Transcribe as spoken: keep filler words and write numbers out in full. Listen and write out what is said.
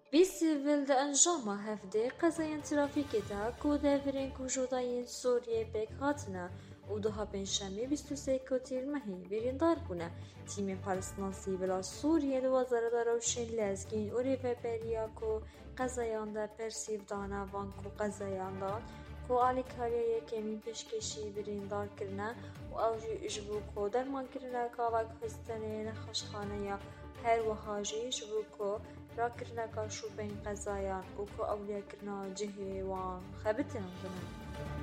بسیول ده انجام هفته قضایان ترافیکی تا کو دورین کو جوداین سوریه بک هاتنه و دوها پنجشنبه بیست و سه کتیر مهی بریندار کنه تیم پارسنال سیویل سوریه دو وزارت روشن لزگین و ریوبریا کو قضایان ده پرسیو دانا وان کو قضایان دان کو آلیکاریا یکمی پیشکشی بریندار کرنه و اوجی اجبو کو درمان کرنه کاوک هستنه نخشخانه یا هر وهاجی جبو کو را کرنه کا شوبین قضایان و کو اولیا کرنه جهه وان خبتن دنه